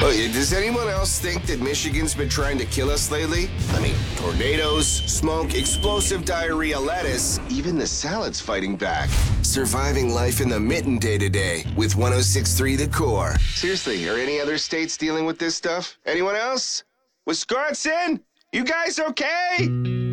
Oh, does anyone else think that Michigan's been trying to kill us lately? I mean, tornadoes, smoke, explosive diarrhea, lettuce, even the salad's fighting back. Surviving life in the mitten day to day with 106.3 The Core. Seriously, are any other states dealing with this stuff? Anyone else? Wisconsin? You guys okay?